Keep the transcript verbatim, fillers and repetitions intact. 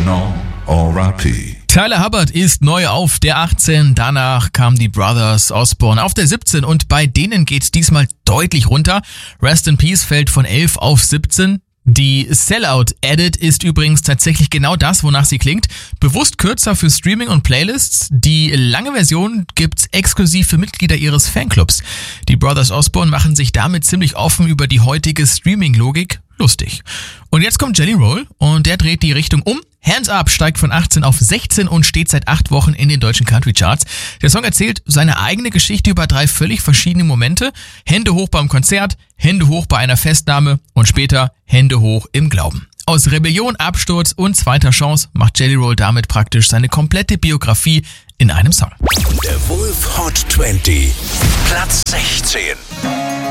Original or R P? Tyler Hubbard ist neu auf der achtzehn, danach kamen die Brothers Osborne auf der siebzehn und bei denen geht's diesmal deutlich runter. Rest in Peace fällt von elf auf siebzehn. Die Sellout-Edit ist übrigens tatsächlich genau das, wonach sie klingt. Bewusst kürzer für Streaming und Playlists. Die lange Version gibt's exklusiv für Mitglieder ihres Fanclubs. Die Brothers Osborne machen sich damit ziemlich offen über die heutige Streaming-Logik lustig. Und jetzt kommt Jelly Roll und der dreht die Richtung um. Hands Up steigt von achtzehn auf sechzehn und steht seit acht Wochen in den deutschen Country Charts. Der Song erzählt seine eigene Geschichte über drei völlig verschiedene Momente. Hände hoch beim Konzert, Hände hoch bei einer Festnahme und später Hände hoch im Glauben. Aus Rebellion, Absturz und zweiter Chance macht Jelly Roll damit praktisch seine komplette Biografie in einem Song. Der Wolf Hot zwanzig, Platz sechzehn.